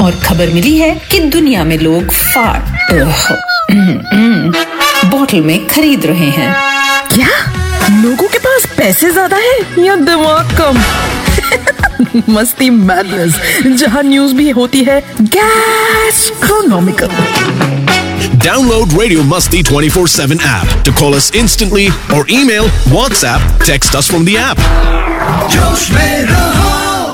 और खबर मिली है कि दुनिया में लोग फार्ट बॉटल में खरीद रहे हैं। क्या लोगों के पास पैसे ज्यादा है या दिमाग कम? मस्ती मैडनेस, जहां न्यूज भी होती है गैस्ट्रोनॉमिकल। Download Radio Musti 24/7 app to call us instantly or email, WhatsApp, text us from the app. जोश में रहो।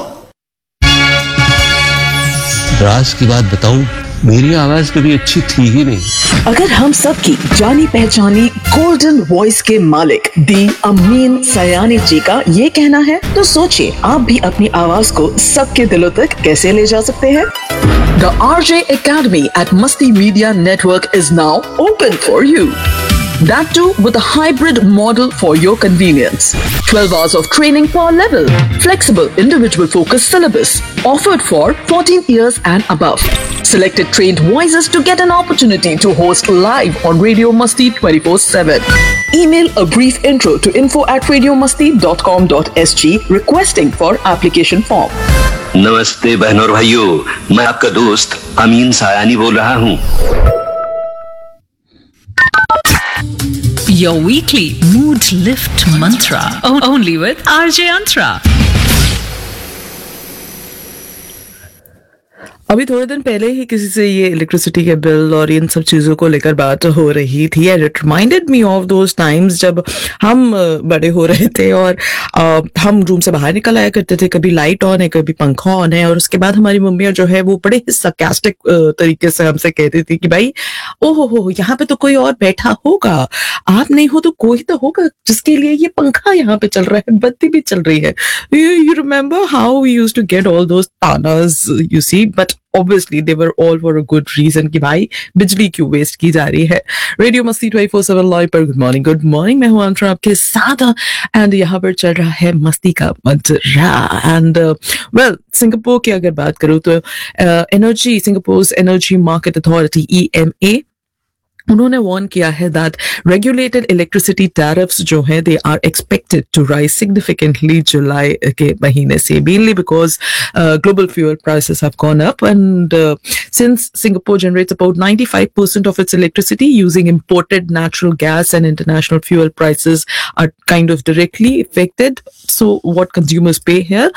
राज की बात बताऊं, मेरी आवाज कभी अच्छी थी ही नहीं। अगर हम सब की जानी पहचानी गोल्डन वॉइस के मालिक दी अमीन सयानी जी का ये कहना है, तो सोचिए आप भी अपनी आवाज को सबके दिलों तक कैसे ले जा सकते हैं। The RJ Academy at Masti Media Network is now open for you. That too with a hybrid model for your convenience. 12 hours of training per level. Flexible individual focused syllabus. Offered for 14 years and above. Selected trained voices to get an opportunity to host live on Radio Masti 24/7. Email a brief intro to info@radiomasti.com.sg requesting for application form. नमस्ते बहनों और भाइयों, मैं आपका दोस्त अमीन सायानी बोल रहा हूँ। Your weekly mood lift mantra, only with RJ Antra. अभी थोड़े दिन पहले ही किसी से ये इलेक्ट्रिसिटी के बिल और इन सब चीज़ों को लेकर बात हो रही थी, and it reminded me of those times जब हम बड़े हो रहे थे और हम रूम से बाहर निकल आया करते थे, कभी लाइट ऑन है कभी पंखा ऑन है, और उसके बाद हमारी मम्मियाँ जो है वो बड़े ही sarcastic तरीके से हमसे कहती थी कि भाई ओहो हो यहाँ पे तो कोई और बैठा होगा, आप नहीं हो तो कोई तो होगा जिसके लिए ये पंखा यहाँ पे चल रहा है, बत्ती भी चल रही है। You remember how we used to get all those tanas, you see, but obviously they were all for a good reason कि भाई बिजली क्यों वेस्ट की जा रही है। रेडियो मस्ती 24/7 लाइव पर गुड मॉर्निंग, मैं हूं अंतरा आपके साथ, एंड यहाँ पर चल रहा है मस्ती का मंत्रा। एंड वेल, सिंगापुर की अगर बात करूँ तो Singapore energy market authority EMA, उन्होंने वार्न किया है दैट रेगुलेटेड इलेक्ट्रिसिटी टैरिफ्स जो हैं they are expected to rise significantly जुलाई के महीने से, mainly because global fuel prices have gone up, and since Singapore generates about 95% of its electricity using imported natural gas, and international fuel prices are kind of directly affected. So what consumers pay here,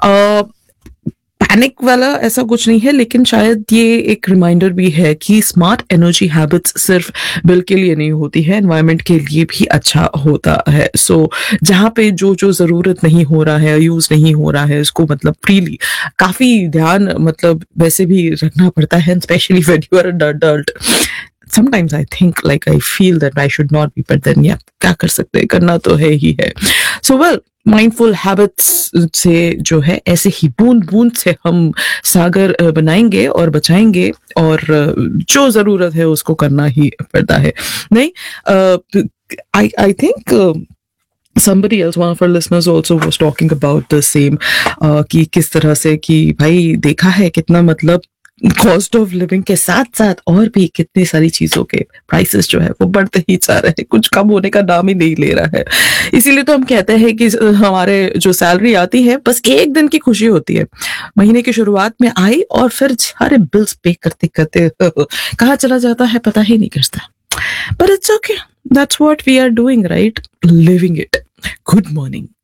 panic वाला ऐसा कुछ नहीं है, लेकिन शायद ये एक reminder भी है कि स्मार्ट एनर्जी हैबिट्स सिर्फ बिल के लिए नहीं होती है, एनवायरनमेंट के लिए भी अच्छा होता है। सो जहाँ पे जो ज़रूरत नहीं हो रहा है, यूज़ नहीं हो रहा है, उसको मतलब फ्रीली काफ़ी ध्यान मतलब वैसे भी रखना पड़ता है, specially when you are an adult. Sometimes I think like I feel that I should not be, but then yeah, क्या कर सकते हैं, करना तो है ही है। So well, माइंडफुल हैबिट्स से जो है ऐसे ही बूंद बूंद से हम सागर बनाएंगे और बचाएंगे, और जो ज़रूरत है उसको करना ही पड़ता है। नहीं, I think somebody else, one of our listeners also was talking about the same, कि किस तरह से कि भाई देखा है कितना मतलब कॉस्ट ऑफ लिविंग के साथ साथ और भी कितनी सारी चीजों के प्राइसेस जो है वो बढ़ते ही जा रहे हैं, कुछ कम होने का नाम ही नहीं ले रहा है। इसीलिए तो हम कहते हैं कि हमारे जो सैलरी आती है बस एक दिन की खुशी होती है, महीने की शुरुआत में आई और फिर सारे बिल्स पे करते करते कहाँ चला जाता है पता ही नहीं करता। But it's okay, that's what we are doing, right, living it. Good morning.